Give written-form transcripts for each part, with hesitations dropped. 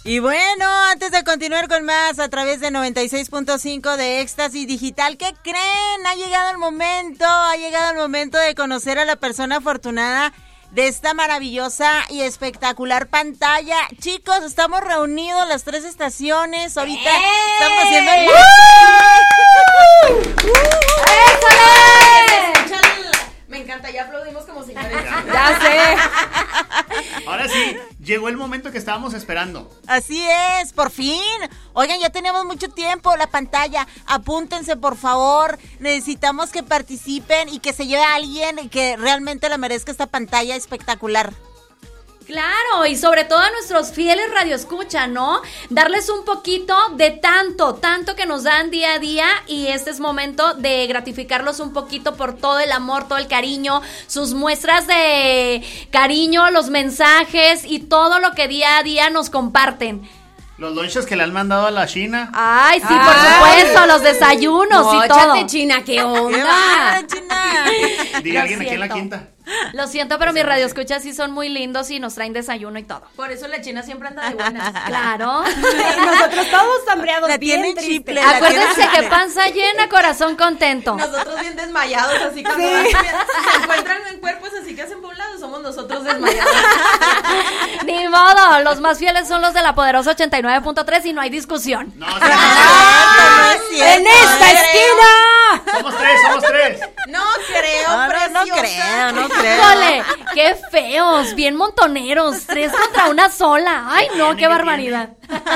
Y bueno, antes de continuar con más a través de 96.5 de Éxtasis Digital, ¿qué creen? Ha llegado el momento de conocer a la persona afortunada de esta maravillosa y espectacular pantalla. Chicos, estamos reunidos las 3 estaciones. Ahorita estamos haciendo el... Me encanta, ya aplaudimos como señores. Ya sé. Ahora sí, llegó el momento que estábamos esperando. Así es, por fin. Oigan, ya teníamos mucho tiempo la pantalla. Apúntense, por favor. Necesitamos que participen y que se lleve a alguien que realmente le merezca esta pantalla espectacular. Claro, y sobre todo a nuestros fieles radioescucha, ¿no? Darles un poquito de tanto que nos dan día a día, y este es momento de gratificarlos un poquito por todo el amor, todo el cariño, sus muestras de cariño, los mensajes y todo lo que día a día nos comparten. Los lunches que le han mandado a la China. Ay, sí, por supuesto, los desayunos y todo. Échate, China, ¿qué onda? China? Diga alguien aquí en la quinta. Lo siento, pero mis radioescuchas sí son muy lindos y nos traen desayuno y todo. Por eso la China siempre anda de buenas. Claro. Nosotros todos hambreados, La bien tienen tristes. chiple. Acuérdense que panza llena, corazón contento. Nosotros bien desmayados, así cuando si se encuentran en cuerpos así que hacen por un lado, somos nosotros desmayados. Ni modo, los más fieles son los de la poderosa 89.3 y no hay discusión. No, No es cierto. ¡En esta esquina! Somos tres. No creo, preciosa. No creo. ¡Híjole! ¡Qué feos! Bien montoneros. 3 contra una sola. ¡Ay, no! ¡Qué barbaridad!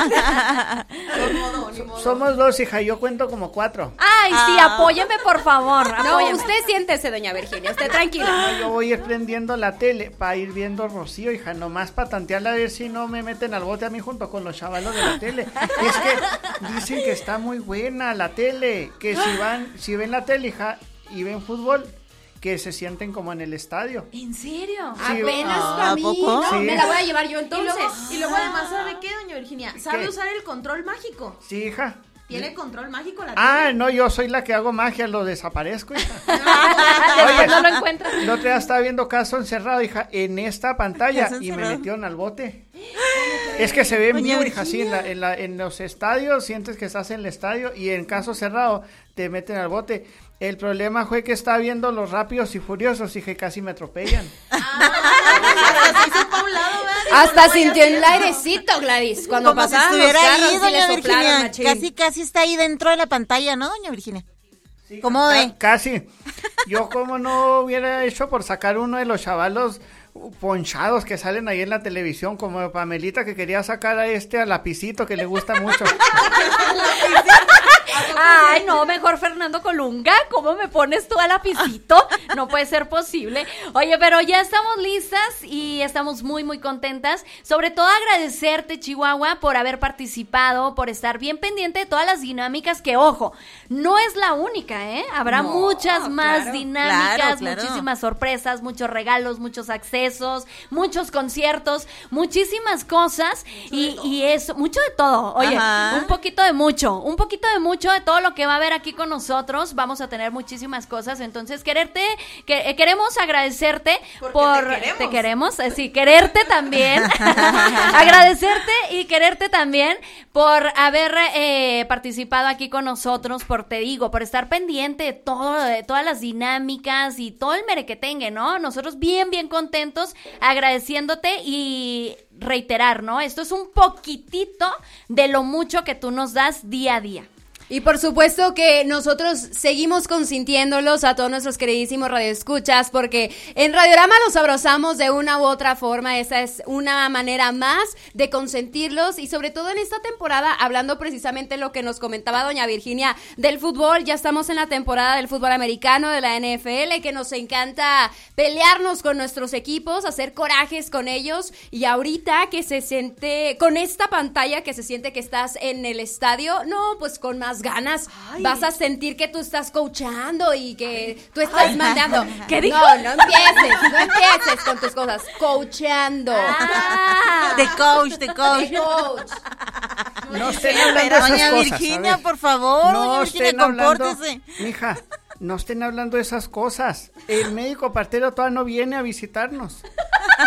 Ni modo. Somos 2, hija, yo cuento como 4. ¡Ay, sí! Apóyeme, por favor. No, Apóyeme. usted siéntese, doña Virginia, usted tranquila. No, yo voy a ir prendiendo la tele para ir viendo Rocío, hija, nomás para tantearla a ver si no me meten al bote a mí junto con los chavalos de la tele. Es que dicen que está muy buena la tele, que si ven la tele, hija, y ven fútbol, que se sienten como en el estadio. ¿En serio? Sí. Apenas ¿A para mí. poco? No, Sí. me la voy a llevar yo entonces. Y luego además, ¿sabe qué, doña Virginia? Sabe ¿Qué? usar el control mágico. Sí, hija. Tiene control mágico la Ah, tele. no, yo soy la que hago magia, lo desaparezco, hija. Después no lo encuentras. El otro día estaba viendo Caso Encerrado, hija, en esta pantalla, Caso y me Encerrado. metieron al bote. Es que se ve en Doña vivo, hija, así Virginia. en los estadios, sientes que estás en el estadio, y en Caso Cerrado te meten al bote. El problema fue que estaba viendo Los Rápidos y Furiosos y que casi me atropellan. Se hizo pa' un lado, ¿verdad? Dijo, Hasta no vaya sintió a el ser. airecito, Gladys. Cuando Como si pasaban los estuviera carros, ahí, sí le doña soplaron, Virginia. machín. Casi está ahí dentro de la pantalla, ¿no, doña Virginia? Sí, ¿Cómo ve? Casi. Yo como no hubiera hecho por sacar uno de los chavalos ponchados que salen ahí en la televisión, como Pamelita que quería sacar a Lapicito que le gusta mucho. Ay, no, mejor Fernando Colunga. ¿Cómo me pones tú a lapicito? No puede ser posible. Oye, pero ya estamos listas y estamos muy, muy contentas. Sobre todo agradecerte, Chihuahua, por haber participado, por estar bien pendiente de todas las dinámicas que, ojo, no es la única, ¿eh? Habrá muchas más claro, dinámicas, claro. muchísimas sorpresas, muchos regalos, muchos accesos, muchos conciertos, muchísimas cosas y eso, mucho de todo. Oye, Ajá. un poquito de mucho de todo lo que va a haber aquí con nosotros. Vamos a tener muchísimas cosas, entonces queremos agradecerte Porque te queremos, sí, quererte también, agradecerte y quererte también por haber participado aquí con nosotros, por estar pendiente de todas las dinámicas y todo el merequetengue, ¿no? Nosotros bien contentos, agradeciéndote y reiterar, ¿no? Esto es un poquitito de lo mucho que tú nos das día a día. Y por supuesto que nosotros seguimos consintiéndolos a todos nuestros queridísimos radioescuchas, porque en Radiorama los abrazamos de una u otra forma. Esa es una manera más de consentirlos, y sobre todo en esta temporada, hablando precisamente lo que nos comentaba doña Virginia del fútbol. Ya estamos en la temporada del fútbol americano, de la NFL, que nos encanta pelearnos con nuestros equipos, hacer corajes con ellos, y ahorita que se siente con esta pantalla, que se siente que estás en el estadio, no, pues con más ganas. Ay. Vas a sentir que tú estás coachando y que tú estás mandando. ¿Qué dijo? No empieces con tus cosas. Coachando. De coach. De coach. No estén hablando de esas Doña cosas, Virginia, ¿sabes? por favor, No doña Virginia, estén hablando, compórtese. mija, no estén hablando de esas cosas. El médico partero todavía no viene a visitarnos.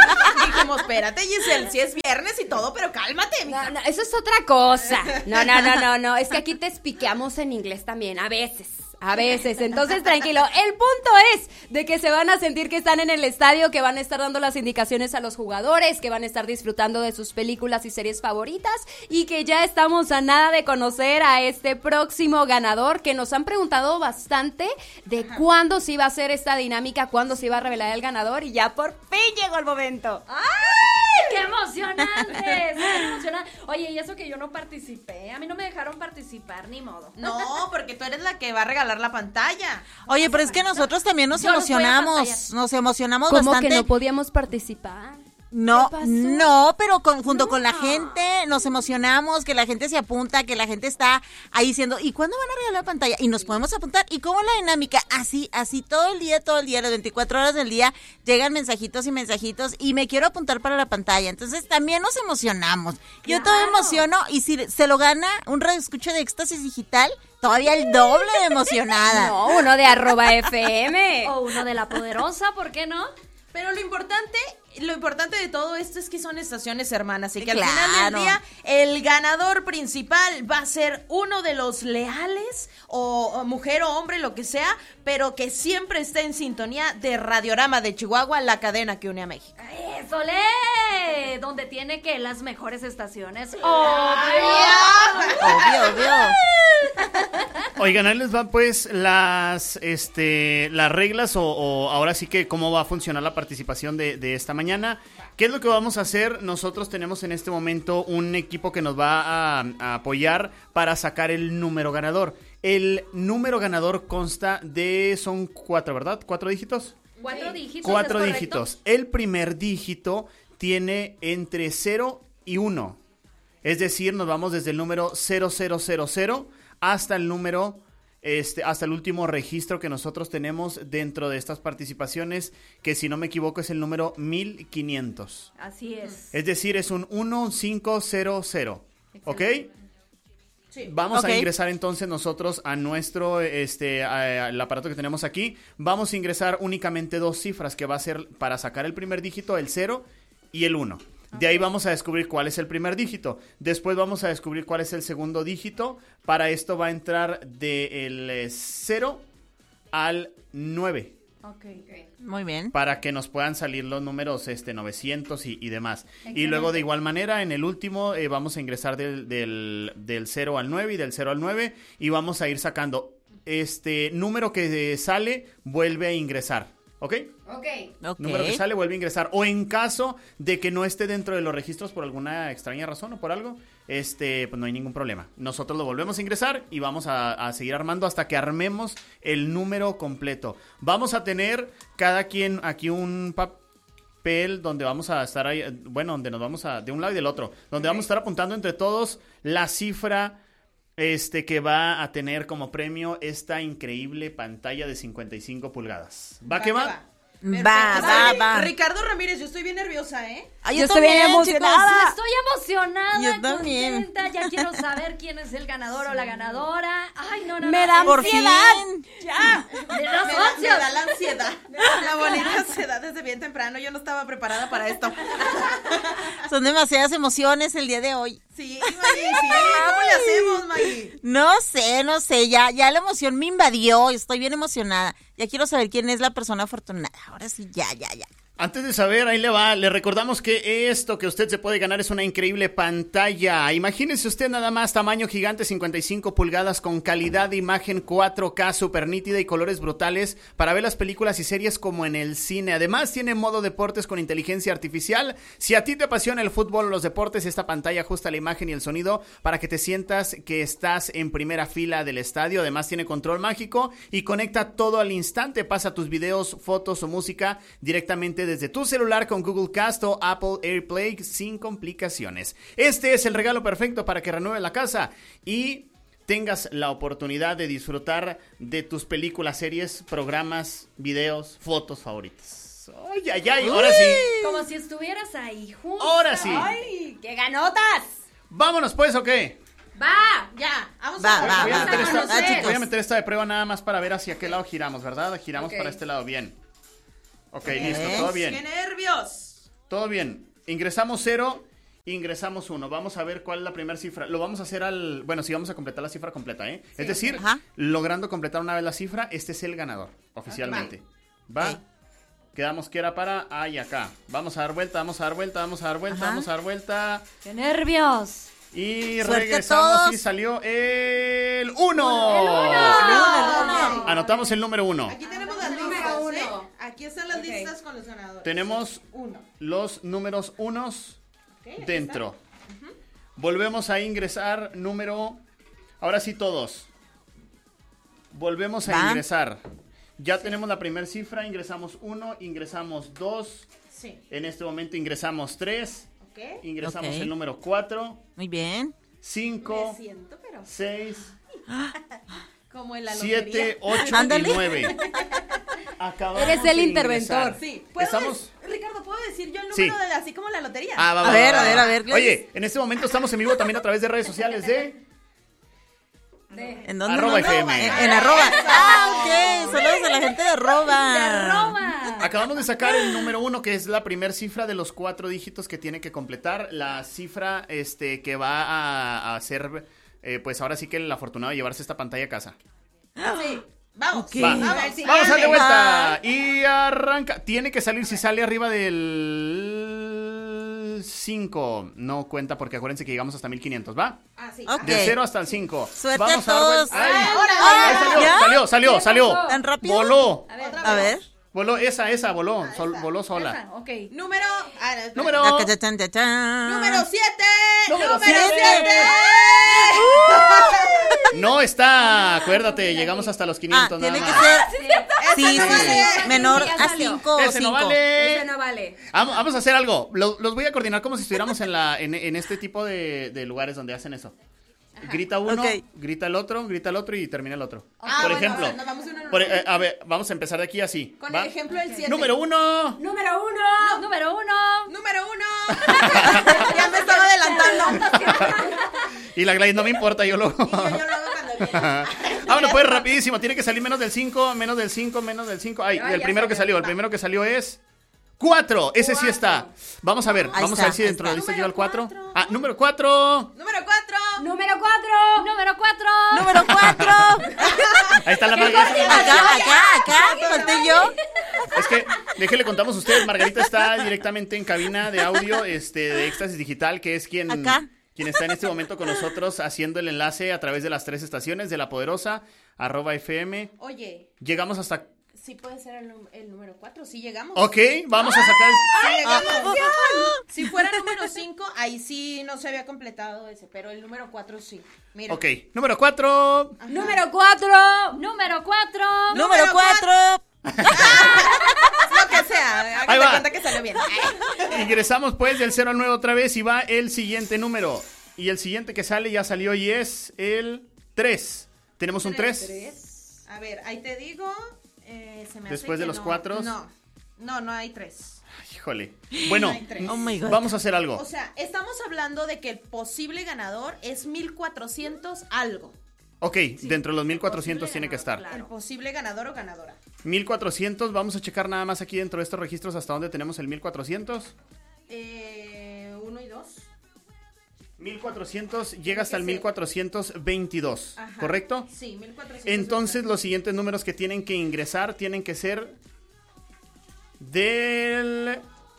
dijimos, espérate, Giselle, si es viernes y todo, pero cálmate, mija. No, eso es otra cosa. No, es que aquí te espiqueamos en inglés también, a veces. Entonces tranquilo, el punto es de que se van a sentir que están en el estadio, que van a estar dando las indicaciones a los jugadores, que van a estar disfrutando de sus películas y series favoritas y que ya estamos a nada de conocer a este próximo ganador, que nos han preguntado bastante de cuándo se iba a hacer esta dinámica, cuándo se iba a revelar el ganador y ya por fin llegó el momento. ¡Ay, qué emocionante! Oye, y eso que yo no participé, a mí no me dejaron participar, ni modo. No, porque tú eres la que va a regalar la pantalla. Oye, pero es que nosotros también nos emocionamos ¿Cómo bastante. que no podíamos participar? No, ¿Qué pasó? no, pero junto con la gente nos emocionamos, que la gente se apunta, que la gente está ahí diciendo, ¿y cuándo van a regalar la pantalla? Y nos podemos apuntar. ¿Y cómo la dinámica? Así, todo el día, las 24 horas del día, llegan mensajitos y me quiero apuntar para la pantalla. Entonces también nos emocionamos. Yo todo me emociono y si se lo gana un radioescucha de Éxtasis Digital, todavía el doble de emocionada. No, uno de @FM. O uno de La Poderosa, ¿por qué no? Pero lo importante de todo esto es que son estaciones hermanas y que al Claro. final del día el ganador principal va a ser uno de los leales o mujer o hombre, lo que sea, pero que siempre esté en sintonía de Radiorama de Chihuahua, la cadena que une a México. ¡Eso le! Donde tiene que las mejores estaciones. Obvio. Oigan, ahí les van pues las reglas o ahora sí que cómo va a funcionar la participación de esta mañana. ¿Qué es lo que vamos a hacer? Nosotros tenemos en este momento un equipo que nos va a apoyar para sacar el número ganador. El número ganador consta son 4, ¿verdad? ¿4 dígitos? 4 dígitos. 4 ¿es dígitos. El primer dígito tiene entre 0 y 1. Es decir, nos vamos desde el número 0000 hasta el número, hasta el último registro que nosotros tenemos dentro de estas participaciones, que si no me equivoco es el número 1500. Así es. Es decir, es un 1500. ¿Ok? Sí. Vamos Ok. a ingresar entonces nosotros a nuestro, al aparato que tenemos aquí. Vamos a ingresar únicamente 2 cifras, que va a ser para sacar el primer dígito, el 0 y el 1. De ahí vamos a descubrir cuál es el primer dígito. Después vamos a descubrir cuál es el segundo dígito. Para esto va a entrar del 0 al 9. Okay. Muy bien. Para que nos puedan salir los números 900 y demás. Excelente. Y luego de igual manera en el último vamos a ingresar del 0 al 9 y del 0 al 9 y vamos a ir sacando número que sale, vuelve a ingresar. ¿Ok? Ok. Número que sale, vuelve a ingresar. O en caso de que no esté dentro de los registros por alguna extraña razón o por algo, pues no hay ningún problema. Nosotros lo volvemos a ingresar y vamos a seguir armando hasta que armemos el número completo. Vamos a tener cada quien aquí un papel donde vamos a estar ahí, donde nos vamos de un lado y del otro, donde vamos a estar apuntando entre todos la cifra que va a tener como premio esta increíble pantalla de 55 pulgadas. ¿Va que va? Perfecto. Va. Ricardo Ramírez, yo estoy bien nerviosa, ¿eh? Ay, Yo estoy bien emocionada. Estoy emocionada, Yo también. contenta, ya quiero saber quién es el ganador o la ganadora. Ay, no. Me da Por ansiedad. fin. Ya. De los Me da socios. la ansiedad, la bonita ansiedad desde bien temprano. Yo no estaba preparada para esto. Son demasiadas emociones el día de hoy. Sí, Maggie, sí. ¿Cómo le hacemos, Maggie? No sé, ya la emoción me invadió, estoy bien emocionada. Ya quiero saber quién es la persona afortunada. Ahora sí, ya. Antes de saber, ahí le va, le recordamos que esto que usted se puede ganar es una increíble pantalla. Imagínese usted nada más, tamaño gigante, 55 pulgadas con calidad de imagen 4K super nítida y colores brutales para ver las películas y series como en el cine. Además tiene modo deportes con inteligencia artificial. Si a ti te apasiona el fútbol o los deportes, esta pantalla ajusta la imagen y el sonido para que te sientas que estás en primera fila del estadio. Además tiene control mágico y conecta todo al instante. Pasa tus videos, fotos o música directamente desde tu celular con Google Cast o Apple AirPlay sin complicaciones. Este es el regalo perfecto para que renueve la casa y tengas la oportunidad de disfrutar de tus películas, series, programas, videos, fotos favoritas. Ay, ahora sí. Como si estuvieras ahí juntos. Ahora sí. ¡Ay, qué ganotas! Vámonos pues, ¿o qué? Va. Ya, vamos Va, a va, Voy a meter va, esta- chicos. voy a meter esta de prueba nada más para ver hacia qué lado giramos, ¿verdad? Giramos Ok. para este lado, bien. Ok, Ok. listo, todo ¡Qué bien. nervios! Todo bien. Ingresamos 0, ingresamos 1. Vamos a ver cuál es la primera cifra. Lo vamos a hacer sí, vamos a completar la cifra completa, ¿eh? Sí. Es decir, logrando completar una vez la cifra, este es el ganador, oficialmente. ¿Va? Okay. Quedamos que era para acá. Vamos a dar vuelta, vamos a dar vuelta, vamos a dar vuelta, vamos a dar vuelta. ¡Qué nervios! Y regresamos y salió el 1. ¡El 1! Anotamos el número 1. Aquí tenemos las listas, ¿eh? Aquí están las listas con los ganadores. Tenemos los números 1 dentro. Volvemos a ingresar número... Ahora sí todos. Volvemos a ingresar. Ya tenemos la primera cifra, ingresamos 1, ingresamos 2. Sí. En este momento ingresamos 3. Ingresamos el número 4. Muy bien. 5, 6, como en la 7, 8 y 9. Eres el interventor. Sí. Ricardo, ¿puedo decir yo el número de así como la lotería? A ver. Oye, en este momento estamos en vivo también a través de redes sociales ¿En dónde? @ FM. En arroba. Ok. Saludos a la gente de arroba. Acabamos de sacar el número 1, que es la primera cifra de los 4 dígitos que tiene que completar. La cifra que va a hacer, pues ahora sí que el afortunado de llevarse esta pantalla a casa. Sí. Vamos. Okay. Vamos a darle vuelta. Y arranca. Tiene que salir, si sale arriba del 5. No cuenta porque acuérdense que llegamos hasta 1500, ¿va? Sí. Okay. De 0 hasta el 5. Suerte Vamos a todos. Salió. ¿Tan rápido? Voló. A ver. Voló, voló. Voló sola. Esa, ok. Número 7. Número 7. No está, acuérdate, llegamos hasta los 500. Tiene que nada más. ser sí, menor a 5 o 5. Ese no vale. Ese no vale. Vamos a hacer algo. Los voy a coordinar como si estuviéramos en este tipo de lugares donde hacen eso. Grita uno, grita el otro y termina el otro. Por ejemplo, a ver, vamos a empezar de aquí así. Con el ejemplo del 7. Número 1. Número 1. Ya me estaba adelantando. Y la Gladys, no me importa, yo lo hago. Y yo lo hago cuando viene. Vámonos pues rapidísimo, tiene que salir menos del 5. Ay, el primero que salió es 4, ese sí está. Vamos a ver si dentro de la lista llega el 4. Número 4. Ahí está la Margarita. Acá, falté yo. Es que, déjenle contamos a ustedes, Margarita está directamente en cabina de audio de Éxtasis Digital, que es quien está en este momento con nosotros haciendo el enlace a través de las 3 estaciones de La Poderosa, @FM. Oye. Llegamos hasta... Sí puede ser el número 4, sí llegamos. Ok, vamos a sacar... Si fuera número 5, ahí sí no se había completado ese, pero el número 4 sí. Mira. Ok, número 4. Número 4. Lo que sea, hágate cuenta que salió bien. Ingresamos pues del 0 al 9 otra vez y va el siguiente número. Y el siguiente que sale ya salió y es el 3. ¿Tenemos un 3? A ver, ahí te digo... Después de los 4. No hay 3. Híjole. Bueno, oh my God. Vamos a hacer algo. O sea, estamos hablando de que el posible ganador es 1400 algo. Ok, dentro de los 1400 tiene que estar. Claro. El posible ganador o ganadora. 1400, vamos a checar nada más aquí dentro de estos registros hasta dónde tenemos el 1400. 1 y 2. 1400 llega hasta el 1422, ¿correcto? Sí, 1400. Entonces los siguientes números que tienen que ingresar tienen que ser del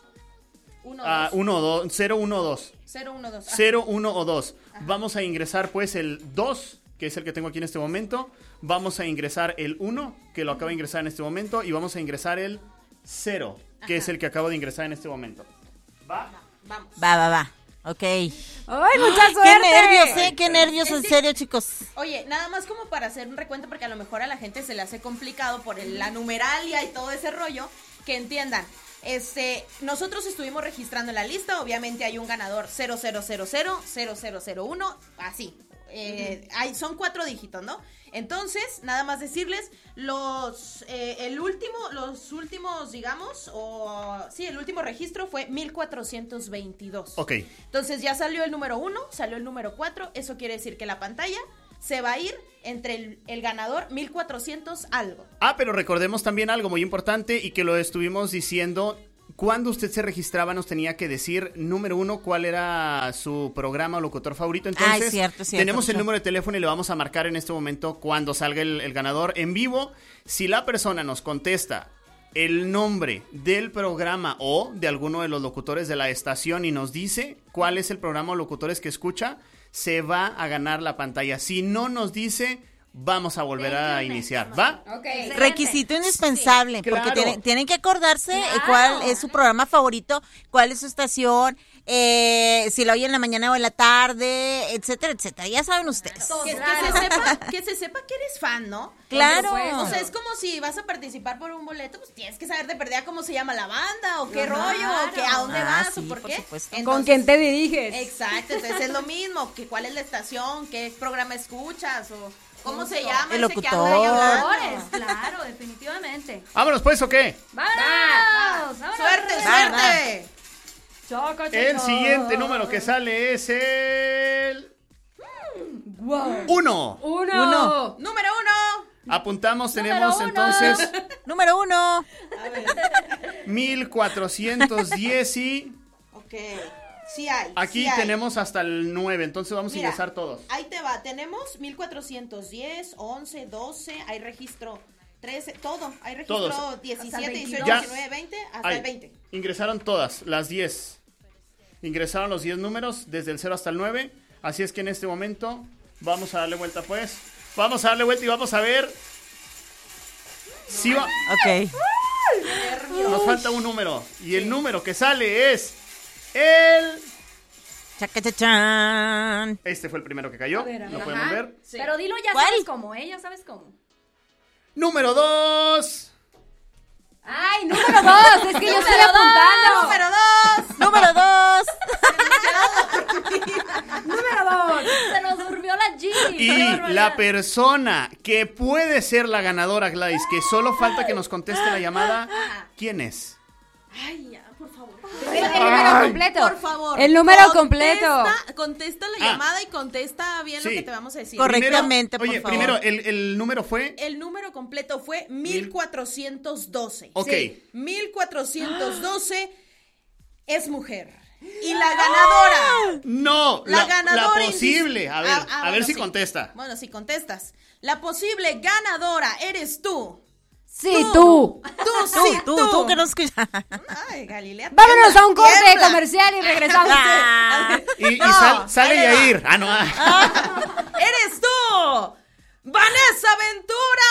0, 1 o 2. 0, 1 o 2. Vamos a ingresar pues el 2, que es el que tengo aquí en este momento. Vamos a ingresar el 1, que lo acabo de ingresar en este momento. Y vamos a ingresar el 0, que es el que acabo de ingresar en este momento. ¿Va? Vamos. Va. Ok. ¡Ay, mucha suerte! Qué nervios, en serio, chicos. Oye, nada más como para hacer un recuento, porque a lo mejor a la gente se le hace complicado por la numeralia y todo ese rollo, que entiendan. Nosotros estuvimos registrando la lista, obviamente hay un ganador 0000, 0001, así. Son 4 dígitos, ¿no? Entonces, nada más decirles, los últimos, digamos, el último registro fue 1422. Ok. Entonces ya salió el número 1, salió el número 4, eso quiere decir que la pantalla se va a ir entre el ganador 1400 algo. Pero recordemos también algo muy importante y que lo estuvimos diciendo cuando usted se registraba nos tenía que decir, número 1, cuál era su programa o locutor favorito. Entonces, cierto, tenemos el número de teléfono y le vamos a marcar en este momento cuando salga el ganador en vivo. Si la persona nos contesta el nombre del programa o de alguno de los locutores de la estación y nos dice cuál es el programa o locutores que escucha, se va a ganar la pantalla. Si no nos dice, vamos a volver a iniciar, ¿va? Okay. Requisito indispensable, Sí, porque claro. tienen que acordarse cuál es su programa favorito, cuál es su estación, si lo oyen en la mañana o en la tarde, etcétera, etcétera. Ya saben ustedes. Que se sepa que eres fan, ¿no? Claro. O sea, es como si vas a participar por un boleto, pues tienes que saber de perdida cómo se llama la banda, o qué rollo, o que a dónde vas, sí, o por qué. supuesto. ¿Con Entonces, quién te diriges? Exacto, entonces es lo mismo, que cuál es la estación, qué programa escuchas, o cómo se llama El ese que locutor. anda ahí hablando. Flores, claro, definitivamente. Vámonos pues, ¿o qué? ¡Vámonos! ¡Vámonos! ¡Suerte, Va, suerte! Choco, El choco. siguiente número que sale es el... 1. Uno. Número 1. Apuntamos, tenemos uno. entonces Número 1. 1410 y Ok, sí hay. aquí sí hay. tenemos hasta el 9, entonces vamos a Mira, ingresar todos. Ahí te va, tenemos 1410, 11, 12, hay registro 13, todo, hay registro Todos. 17, 18, Ya. 19, 20, hasta Ahí, el 20. ingresaron todas, las 10. Ingresaron los 10 números, desde el 0 hasta el 9. Así es que en este momento vamos a darle vuelta pues. Vamos a darle vuelta y vamos a ver si va... Ok. Nos falta un número. Y el número que sale es el... Chacachachán. Este fue el primero que cayó. Lo podemos Ajá. ver. Pero dilo, ya ¿Cuál? sabes cómo, ¿eh? Ya sabes cómo. Número 2. ¡Ay, número 2! Es que yo estoy apuntando. Número 2. Número 2. Número 2. Se nos durmió la G. Y la persona que puede ser la ganadora, Gladys, que solo falta que nos conteste la llamada, ¿quién es? Ay, ya, por favor. El número completo. Por favor. El número completo. Contesta la Ah. llamada y contesta bien Sí. lo que te vamos a decir. Correcto. Correctamente, Primero, por oye, favor. primero, el número fue... El número completo fue 1412. Ok. Sí, 1412 es mujer. Y la ganadora. No, La ganadora. la posible. A ver, a ver bueno, si sí. contesta. Bueno, si contestas. La posible ganadora eres tú. Sí, tú. Tú, que no escuchas. Ay, Galilea. Vámonos tiembla, a un corte tiembla. comercial y regresamos. Y No, sale ahí le va. Yair. Ah, no. ¡Eres tú! ¡Vanessa Ventura!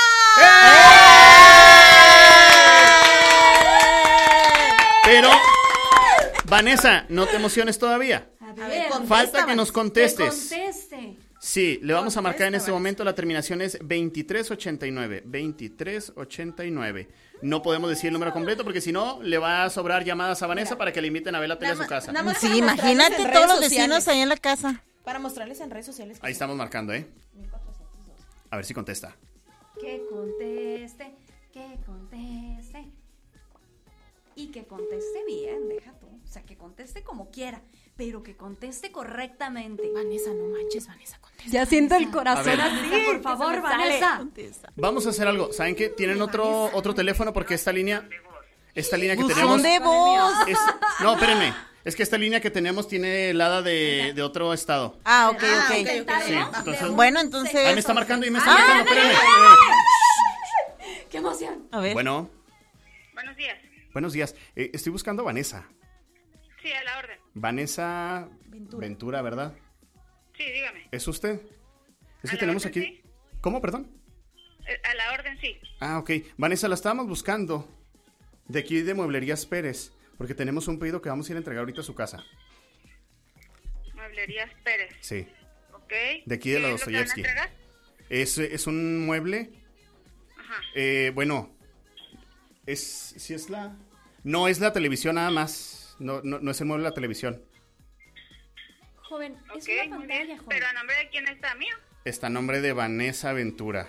Pero, Vanessa, no te emociones todavía. A A ver, ver, Falta que nos que contestes. conteste. Sí, le vamos a marcar en este Vanessa. momento, la terminación es 2389. 2389. No podemos decir el número completo porque si no, le va a sobrar llamadas a Vanessa para que le inviten a ver la tele a su casa. nada más Sí, para mostrarles imagínate en todos los redes vecinos sociales. ahí en la casa. Para mostrarles en redes sociales. Ahí estamos marcando, ¿eh? A ver si contesta. Que conteste, que conteste. Y que conteste bien, deja tú. O sea, que conteste como quiera, pero que conteste correctamente. Vanessa, no manches, Vanessa, contesta. Ya siento el corazón A ver. así. Por favor, Vanessa. Vamos a hacer algo. ¿Saben qué? Tienen otro teléfono porque esta línea que Buzón tenemos... de voz. No, espérenme. Es que esta línea que tenemos tiene helada de otro estado. Ah, ok, Ah, ok. ok. Sí, entonces... Bueno, entonces. Ahí me está marcando y me está marcando. Espérenme. ¡Qué emoción! A ver. Bueno, Buenos días. buenos días. Estoy buscando a Vanessa. Sí, a la orden. Vanessa Ventura, ¿verdad? Sí, dígame. ¿Es usted? Es que ¿A la tenemos orden, aquí... ¿Cómo, perdón? A la orden, sí. Ah, ok. Vanessa, la estábamos buscando. De aquí de Mueblerías Pérez. Porque tenemos un pedido que vamos a ir a entregar ahorita a su casa. Mueblerías Pérez. Sí. Ok. De aquí de la ¿Qué es lo que van a Dostoyevsky. entregar? Es un mueble. Ajá. Bueno. ¿Sí es la...? No, es la televisión nada más. No es el mueble de la televisión. Joven, es Ok, una muy pantalla, bien. joven. Pero a nombre de quién está, mío. Está a nombre de Vanessa Ventura.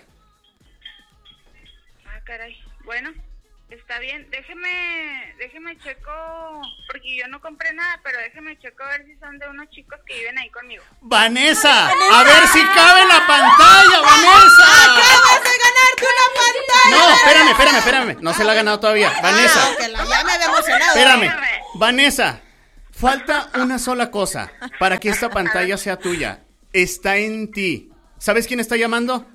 Ah, caray. Bueno, está bien. Déjeme checo, porque yo no compré nada, pero déjeme checo a ver si son de unos chicos que viven ahí conmigo. ¡Vanessa! ¡A ver si cabe en la pantalla, Vanessa! ¡Acabas de ganarte una pantalla! espérame. No se la ha ganado todavía. Vanessa. Ya me había emocionado. Espérame. Vanessa, falta una sola cosa para que esta pantalla sea tuya. Está en ti. ¿Sabes quién está llamando?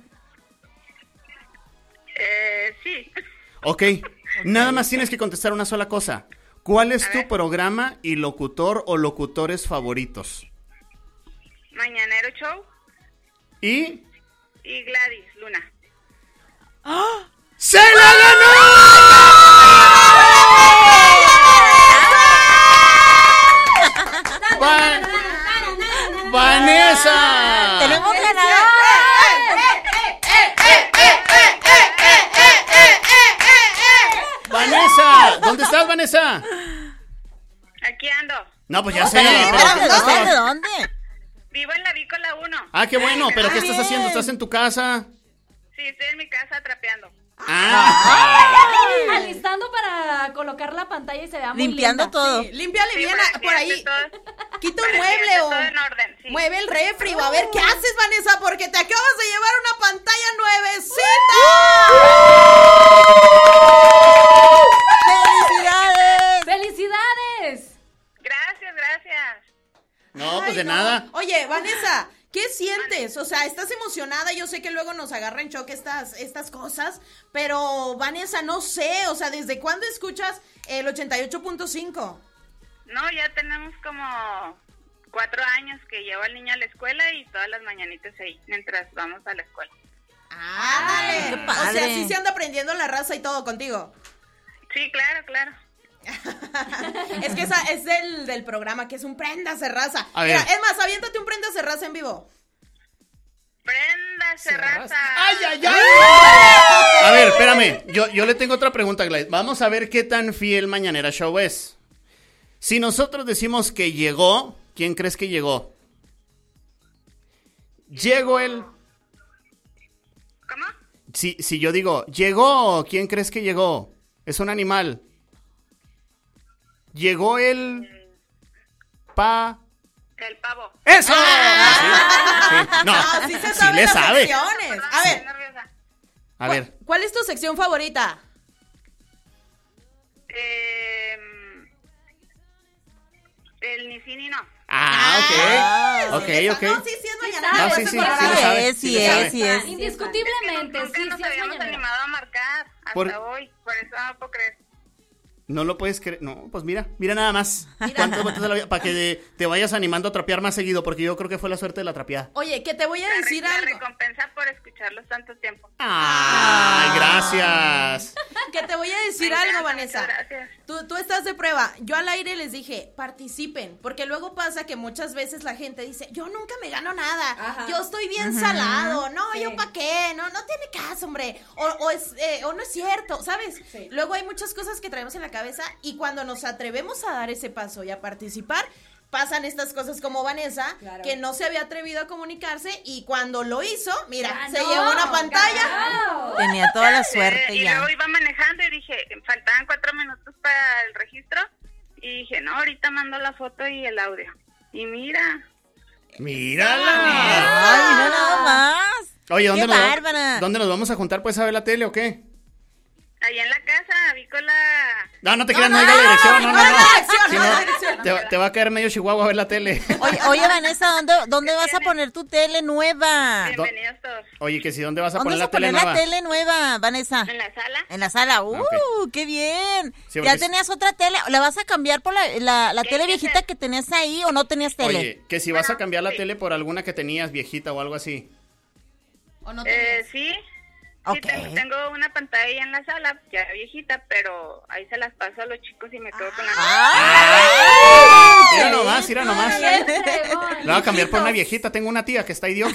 Sí. Ok. Nada más tienes que contestar una sola cosa. ¿Cuál es tu programa y locutor o locutores favoritos? Mañanero Show ¿Y? y Gladys Luna. ¡Se la ganó! ¡Vanessa! ¡Tenemos ganador! ¡Vanessa! ¿Dónde estás, Vanessa? Aquí ando. No, pues ya sé. Espérame, ¿de dónde? Vivo en la Vícola 1. Ah, qué bueno, pero ¿qué estás bien. haciendo? ¿Estás en tu casa? Sí, estoy en mi casa trapeando. Alistando para colocar la pantalla y se vea muy Limpiando linda. todo. Sí, límpiale Sí, bien para que por esté ahí. todo- Quita un para que mueble esté o todo en orden, sí. mueve el refri o a ver qué haces, Vanessa, porque te acabas de llevar una pantalla nuevecita. ¡Felicidades! ¡Felicidades! Gracias. No, pues Ay, de no. nada. Oye, Vanessa, ¿qué sientes? O sea, ¿estás emocionada? Yo sé que luego nos agarra en shock estas cosas, pero Vanessa, no sé, o sea, ¿desde cuándo escuchas el 88.5? No, ya tenemos como 4 años que llevo al niño a la escuela y todas las mañanitas ahí, mientras vamos a la escuela. ¡Ándale! qué O padre. sea, sí se anda aprendiendo la raza y todo contigo. Sí, claro. Es que esa es del programa, que es un Préndase Raza. A ver. Mira, es más, aviéntate un Préndase Raza en vivo. Préndase, raza. ¡Ay! A ver, espérame. Yo le tengo otra pregunta, Gladys. Vamos a ver qué tan fiel Mañanera Show es. Si nosotros decimos que llegó, ¿quién crees que llegó? Llegó él. ¿Cómo? Si yo digo, llegó, ¿quién crees que llegó? Es un animal. Llegó el El pavo. ¡Eso! Sí. No, Sí se sí saben le las sabe. secciones. A Estoy ver, nerviosa. A ver, ¿cuál es tu sección favorita? El ni sí ni no. ok. Sí, Ok. No, sí es mañana. No, por sí, eso sí, te lo sí le sabe. sabe, Sí le sabe. es, sí es. Indiscutiblemente, Nunca sí, nos sí es habíamos mañanera. animado a marcar hasta Por- hoy, por eso no puedo creer. No lo puedes creer. No, pues mira nada más. ¿Cuántos votos de la vida? Para que te vayas animando a trapear más seguido, porque yo creo que fue la suerte de la trapeada. Oye, que te voy a decir La algo. recompensa por escucharlos tanto tiempo. Ay, gracias. Que te voy a decir Me algo, encanta, Vanessa. muchas gracias. Tú estás de prueba. Yo al aire les dije, participen, porque luego pasa que muchas veces la gente dice, yo nunca me gano nada, Ajá. yo estoy bien salado, no, Sí. yo pa' qué, no tiene caso, hombre, o no es cierto, ¿sabes? Sí. Luego hay muchas cosas que traemos en la cabeza y cuando nos atrevemos a dar ese paso y a participar, pasan estas cosas como Vanessa, Claro. que no se había atrevido a comunicarse y cuando lo hizo, mira, Ganó, se llevó una pantalla. ganó. Tenía toda la Ya sé, suerte y ya. luego iba manejando y dije, faltaban 4 minutos para el registro. Y dije, no, ahorita mando la foto y el audio. Y mira, Mírala. Ay, no nada más. Oye, ¡Qué bárbara! ¿dónde nos vamos a juntar pues a ver la tele o qué? allá en la casa, vi con la... No te creas, no diga la dirección, no. no, dirección, Si no, no, dirección. te va a caer medio Chihuahua a ver la tele. Oye, Vanessa, ¿dónde vas a poner tu tele nueva? Bienvenidos todos. Oye, que si ¿dónde vas a ¿Dónde poner vas la a tele poner nueva? la tele nueva, Vanessa? En la sala. En la sala. Ok. ¡Qué bien! Sí, ¿Ya porque tenías otra tele? ¿La vas a cambiar por la ¿Qué tele hay que viejita hacer? que tenías ahí o no tenías tele? Oye, que si vas a Bueno, cambiar la sí. tele por alguna que tenías viejita o algo así. ¿O no tenías? Sí. Ok. Sí, tengo una pantalla en la sala, ya viejita, pero ahí se las paso a los chicos y me quedo con la... Mira nomás, mira nomás. Bien fregón. La voy a cambiar por una viejita. Tengo una tía que está idiota.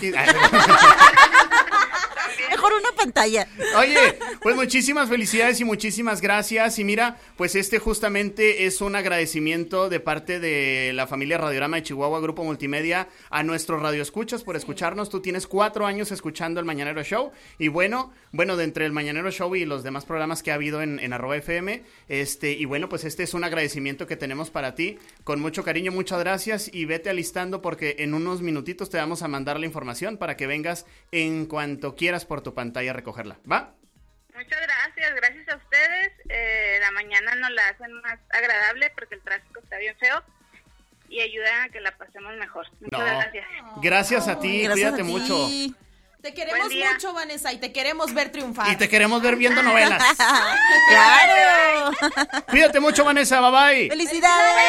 Mejor una pantalla. Oye, pues muchísimas felicidades y muchísimas gracias. Y mira, pues justamente es un agradecimiento de parte de la familia Radiorama de Chihuahua, Grupo Multimedia, a nuestros radioescuchas por escucharnos. Tú tienes 4 años escuchando el Mañanero Show. Y bueno, de entre el Mañanero Show y los demás programas que ha habido en @FM, y bueno, pues este es un agradecimiento que tenemos para ti. Con mucho cariño, muchas gracias. Y vete alistando porque en unos minutitos te vamos a mandar la información para que vengas en cuanto quieras por tu pantalla a recogerla. ¿Va? Muchas gracias, gracias a ustedes. La mañana nos la hacen más agradable porque el tráfico está bien feo y ayudan a que la pasemos mejor. Muchas gracias. Gracias a ti, Gracias cuídate a ti. mucho. Te queremos Buen día. mucho, Vanessa, y te queremos ver triunfar. Y te queremos ver viendo novelas. ¡Claro! Cuídate mucho, Vanessa, bye bye. ¡Felicidades!